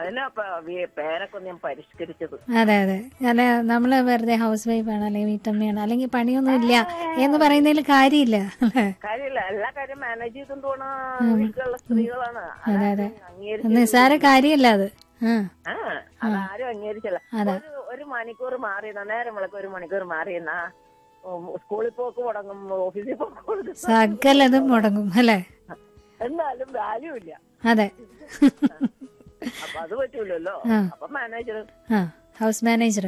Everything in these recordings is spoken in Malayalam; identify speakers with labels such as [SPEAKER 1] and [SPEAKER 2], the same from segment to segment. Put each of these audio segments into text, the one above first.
[SPEAKER 1] അതിനപ്പൊ പേരൊക്കെ ഞാൻ പരിഷ്കരിച്ചത്.
[SPEAKER 2] അതെ അതെ, അല്ല നമ്മള് വെറുതെ ഹൗസ് വൈഫാണ് അല്ലെങ്കിൽ വീട്ടമ്മയാണ് അല്ലെങ്കിൽ പണിയൊന്നും ഇല്ല എന്ന് പറയുന്നതിൽ കാര്യമില്ല.
[SPEAKER 1] കാര്യമില്ല, എല്ലാ കാര്യം മാനേജ് ചെയ്തുകൊണ്ട് പോണ വീട്ടിലുള്ള സ്ത്രീകളാണ്.
[SPEAKER 2] അതെ അതെ, നിസ്സാര കാര്യമല്ല അത്.
[SPEAKER 1] അതാരും അംഗീകരിച്ചില്ല. ഒരു മണിക്കൂർ മാറിയെന്ന നേരം വിളക്ക്, ഒരു മണിക്കൂർ മാറിയെന്ന സ്കൂളിൽ പോക്ക് മുടങ്ങും, ഓഫീസിൽ പോക്ക് മുടങ്ങും,
[SPEAKER 2] സകലതും മുടങ്ങും അല്ലേ.
[SPEAKER 1] എന്നാലും വാല്യൂ ഇല്ല.
[SPEAKER 2] അതെ,
[SPEAKER 1] അപ്പൊ അത് പറ്റൂലല്ലോ. അപ്പൊ മാനേജർ,
[SPEAKER 2] ഹൗസ് മാനേജർ.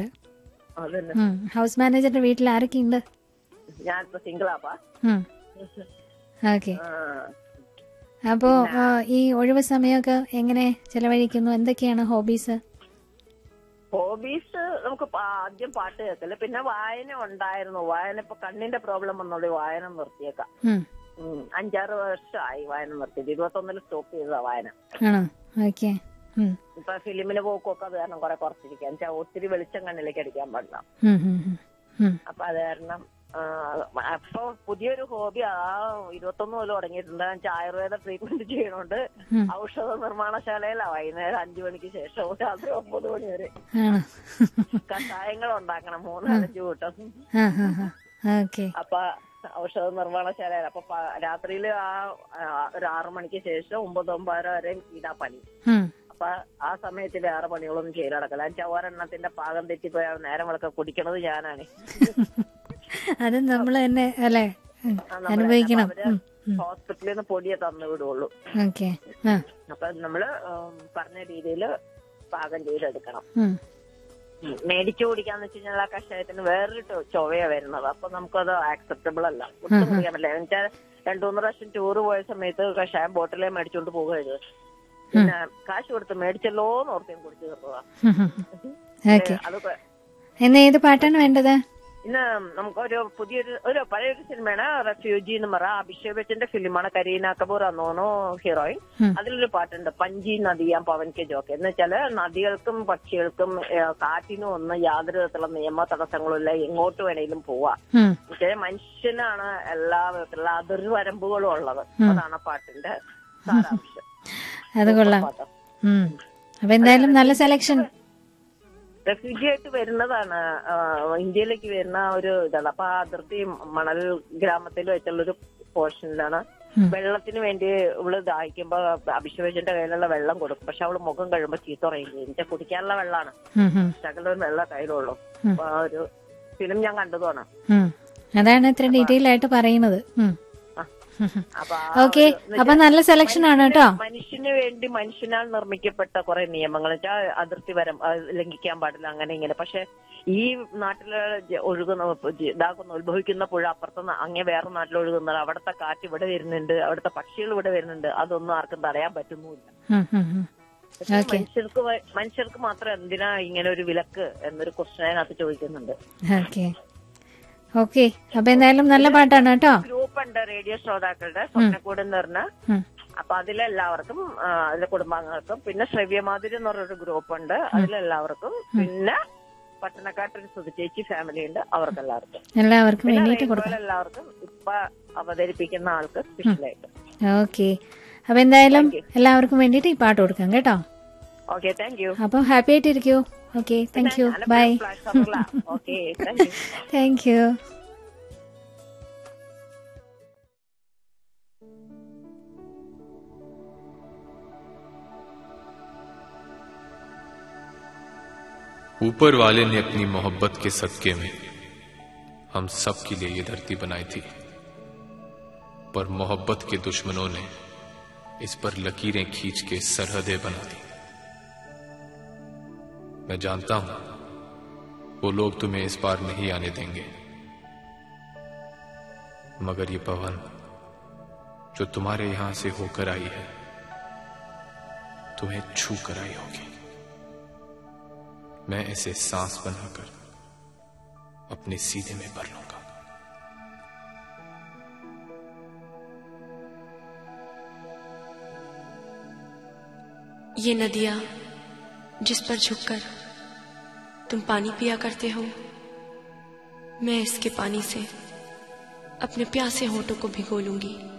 [SPEAKER 2] ഹൗസ് മാനേജറിന്റെ വീട്ടിൽ ആരൊക്കെ ഉണ്ട്?
[SPEAKER 1] ഞാനിപ്പോ സിംഗിളാപ്പാ.
[SPEAKER 2] ഓക്കെ. അപ്പോ ഈ ഒഴിവ് സമയമൊക്കെ എങ്ങനെ ചെലവഴിക്കുന്നു? എന്തൊക്കെയാണ് ഹോബീസ്?
[SPEAKER 1] ഹോബീസ് നമുക്ക് ആദ്യം പാട്ട് കേൾക്കല്, പിന്നെ വായന ഉണ്ടായിരുന്നു. വായന ഇപ്പൊ കണ്ണിന്റെ പ്രോബ്ലം വന്നോളൂ വായന നിർത്തിയേക്കാം. 5-6 വർഷമായി വായന നിർത്തിയത്. 21 സ്റ്റോപ്പ് ചെയ്തതാ വായന. ഇപ്പൊ ഫിലിമിന് പോക്കൊക്കെ അത് കാരണം കുറെ കുറച്ചിരിക്കാൻ, ഒത്തിരി വെളിച്ചം കണ്ണിലേക്ക് അടിക്കാൻ പാടില്ല. അപ്പൊ അത് കാരണം അപ്പൊ പുതിയൊരു ഹോബി 21 കൊല്ലം തുടങ്ങിയിട്ടുണ്ട്. ആയുർവേദ ട്രീറ്റ്മെന്റ് ചെയ്യണോണ്ട് ഔഷധ നിർമ്മാണശാലയിലാ. വൈകുന്നേരം 5 മണിക്ക് ശേഷം രാത്രി 9 മണി വരെ കഷായങ്ങൾ ഉണ്ടാക്കണം, 3-4 കൂട്ടം. അപ്പൊ ഔഷധ നിർമ്മാണശാല. അപ്പൊ രാത്രിയില് ഒരു 6 മണിക്ക് ശേഷം 9-9 വരെ ഇതാ പണി. അപ്പൊ ആ സമയത്ത് വേറെ പണികളൊന്നും ചെയ്ത് നടക്കില്ല. ഒരെണ്ണത്തിന്റെ പാകം തെറ്റിപ്പോയാൽ നേരം വിളക്കെ കുടിക്കണത് ഞാനാണ്.
[SPEAKER 2] അത് നമ്മൾ തന്നെ അല്ലേ അനുഭവിക്കണം.
[SPEAKER 1] ഹോസ്പിറ്റലിൽ നിന്ന് പൊടിയെ തന്നു വിടുള്ളൂ. അപ്പൊ നമ്മള് പറഞ്ഞ രീതിയില് പാകം ചെയ്തെടുക്കണം. മേടിച്ചു കുടിക്കാന്ന് വെച്ച് കഴിഞ്ഞാൽ ആ കഷായത്തിന് വേറൊരു ചൊവയാ വരുന്നത്. അപ്പൊ നമുക്കത് ആക്സെപ്റ്റബിൾ അല്ല, ഒട്ടും കുടിക്കാൻ പറ്റില്ല. എന്നുവെച്ചാൽ 2-3 പ്രാവശ്യം ടൂറ് പോയ സമയത്ത് കഷായം ബോട്ടിലേ മേടിച്ചോണ്ട് പോകുകയത്. പിന്നെ കാശ് കൊടുത്ത് മേടിച്ചല്ലോന്ന് ഓർത്തേം കുടിച്ചു തീർന്നതാ.
[SPEAKER 2] അതൊക്കെ. ഏത് പാട്ടാണ് വേണ്ടത്?
[SPEAKER 1] ഇന്ന് നമുക്കൊരു പഴയൊരു സിനിമയാണ് റെഫ്യൂജി എന്ന് പറ. അഭിഷേക് ബച്ചന്റെ ഫിലിമാണ്. കരീന കപൂർ ആണെന്നോന്നു ഹീറോയിൻ. അതിലൊരു പാട്ടുണ്ട്, പഞ്ചി നദിയാം പവൻ കെ ജോക്കെ. എന്ന് വെച്ചാല് നദികൾക്കും പക്ഷികൾക്കും കാറ്റിനും ഒന്നും യാതൊരു തരത്തിലുള്ള നിയമ തടസ്സങ്ങളുമില്ല, എങ്ങോട്ട് വേണേലും പോവാ. പക്ഷേ മനുഷ്യനാണ് എല്ലാ വിധത്തിലുള്ള അതിർവരമ്പുകളും ഉള്ളത്. അതാണ് പാട്ടിന്റെ സാരാംശം.
[SPEAKER 2] അത് കൊള്ളാം. അപ്പൊ എന്തായാലും നല്ല സെലക്ഷൻ.
[SPEAKER 1] റെഫ്യൂജി ആയിട്ട് വരുന്നതാണ്, ഇന്ത്യയിലേക്ക് വരുന്ന ഒരു ഇതാണ്. അപ്പൊ ആ അതിർത്തി മണൽ ഗ്രാമത്തിൽ വെച്ചുള്ളൊരു പോർഷനിലാണ്. വെള്ളത്തിന് വേണ്ടി ഇവള് ദാഹിക്കുമ്പോ അഭിഷേകന്റെ കയ്യിലുള്ള വെള്ളം കൊടുക്കും. പക്ഷെ അവള് മുഖം കഴിയുമ്പോ ചീത്ത പറയും, എനിക്ക് കുടിക്കാനുള്ള വെള്ളമാണ്, ശകലം വെള്ളം കയ്യിലുള്ളൂ. അപ്പൊ ആ ഒരു ഫിലിം ഞാൻ കണ്ടതാണ്.
[SPEAKER 2] അതാണ് ഇത്ര ഡീറ്റെയിൽ ആയിട്ട് പറയുന്നത്. ഓക്കെ, അപ്പൊ നല്ല സെലക്ഷൻ ആണ് കേട്ടോ.
[SPEAKER 1] മനുഷ്യന് വേണ്ടി മനുഷ്യനാൽ നിർമ്മിക്കപ്പെട്ട കുറെ നിയമങ്ങൾ വെച്ചാൽ അതിർത്തി വരം ലംഘിക്കാൻ പാടില്ല, അങ്ങനെ ഇങ്ങനെ. പക്ഷെ ഈ നാട്ടില് ഉത്ഭവിക്കുന്ന പുഴ അപ്പുറത്ത് അങ്ങേ വേറെ നാട്ടിൽ ഒഴുകുന്നത്, അവിടുത്തെ കാറ്റ് ഇവിടെ വരുന്നുണ്ട്, അവിടുത്തെ പക്ഷികൾ ഇവിടെ വരുന്നുണ്ട്. അതൊന്നും ആർക്കും തടയാൻ പറ്റുന്നില്ല. മനുഷ്യർക്ക് മാത്രം എന്തിനാ ഇങ്ങനെ ഒരു വിലക്ക് എന്നൊരു ക്വസ്റ്റ്യൻ അതിനകത്ത് ചോദിക്കുന്നുണ്ട്.
[SPEAKER 2] ഓക്കെ, അപ്പൊ എന്തായാലും നല്ല പാട്ടാണ് കേട്ടോ.
[SPEAKER 1] ഗ്രൂപ്പ് ഉണ്ട് റേഡിയോ ശ്രോതാക്കളുടെ, സ്വപ്നക്കൂട് എന്ന് പറഞ്ഞ. അപ്പൊ അതിലെല്ലാവർക്കും, അതിലെ കുടുംബാംഗങ്ങൾക്കും, പിന്നെ ശ്രവ്യമാതിരി എന്ന് പറഞ്ഞൊരു ഗ്രൂപ്പ് ഉണ്ട്, അതിലെല്ലാവർക്കും, പിന്നെ പട്ടണക്കാട്ടൊരു സുധിച്ചേച്ചി ഫാമിലി ഉണ്ട്, അവർക്കെല്ലാവർക്കും എല്ലാവർക്കും ഇപ്പൊ അവതരിപ്പിക്കുന്ന ആൾക്ക് സ്പെഷ്യലായിട്ട്.
[SPEAKER 2] ഓക്കെ, അപ്പൊ എന്തായാലും എല്ലാവർക്കും വേണ്ടിട്ട് ഈ പാട്ട് കൊടുക്കാം കേട്ടോ.
[SPEAKER 1] Okay, thank you.
[SPEAKER 2] അപ്പൊ happy ആയിട്ടിരിക്കൂ. Okay, thank you, by. Thank you.
[SPEAKER 3] ऊपर वाले ने अपनी मोहब्बत के सदके में हम सब के लिए ये धरती बनाई थी, पर मोहब्बत के दुश्मनों ने इस पर लकीरें खींच के सरहदें बना दी। मैं जानता हूं वो लोग तुम्हें इस पार नहीं आने देंगे, मगर ये पवन जो तुम्हारे यहां से होकर आई है तुम्हें छू कर आई होगी। मैं इसे सांस बनाकर अपने सीने में भर लूंगा।
[SPEAKER 4] ये नदियां जिस पर झुककर तुम पानी पिया करते हो, मैं इसके पानी से अपने प्यासे होठों को भिगो लूंगी।